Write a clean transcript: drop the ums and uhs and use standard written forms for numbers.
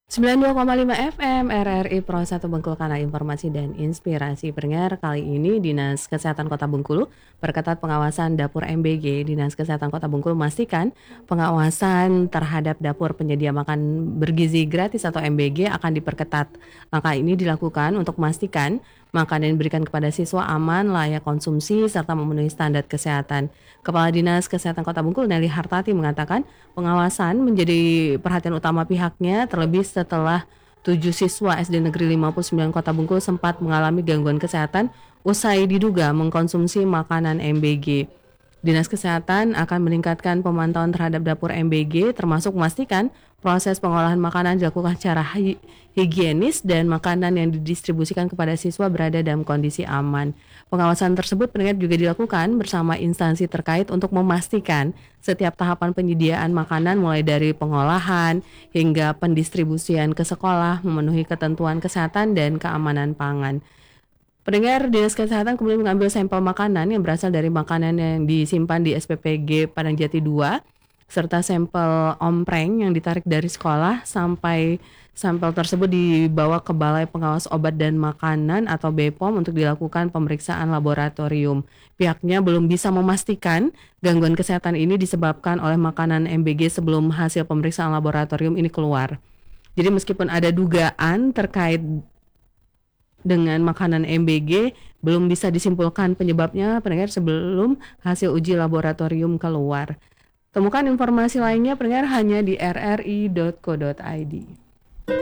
92,5 FM RRI Pro 1 Bengkulu, kanal informasi dan inspirasi pendengar. Kali ini Dinas Kesehatan Kota Bengkulu perketat pengawasan dapur MBG. Dinas Kesehatan Kota Bengkulu memastikan pengawasan terhadap dapur penyedia makan bergizi gratis atau MBG akan diperketat. Langkah ini dilakukan untuk memastikan makanan yang diberikan kepada siswa aman, layak konsumsi, serta memenuhi standar kesehatan. Kepala Dinas Kesehatan Kota Bengkulu Nelly Hartati mengatakan pengawasan menjadi perhatian utama pihaknya, terlebih setelah 7 siswa SD Negeri 59 Kota Bengkulu sempat mengalami gangguan kesehatan usai diduga mengkonsumsi makanan MBG. Dinas Kesehatan akan meningkatkan pemantauan terhadap dapur MBG, termasuk memastikan proses pengolahan makanan dilakukan secara higienis dan makanan yang didistribusikan kepada siswa berada dalam kondisi aman. Pengawasan tersebut pendengar juga dilakukan bersama instansi terkait untuk memastikan setiap tahapan penyediaan makanan mulai dari pengolahan hingga pendistribusian ke sekolah memenuhi ketentuan kesehatan dan keamanan pangan. Pendengar, Dinas Kesehatan kemudian mengambil sampel makanan yang berasal dari makanan yang disimpan di SPPG Padang Jati 2 serta sampel ompreng yang ditarik dari sekolah. Sampai sampel tersebut dibawa ke Balai Pengawas Obat dan Makanan atau BPOM untuk dilakukan pemeriksaan laboratorium. Pihaknya belum bisa memastikan gangguan kesehatan ini disebabkan oleh makanan MBG sebelum hasil pemeriksaan laboratorium ini keluar. Jadi meskipun ada dugaan terkait dengan makanan MBG, belum bisa disimpulkan penyebabnya pendengar sebelum hasil uji laboratorium keluar. Temukan informasi lainnya pendengar hanya di rri.co.id.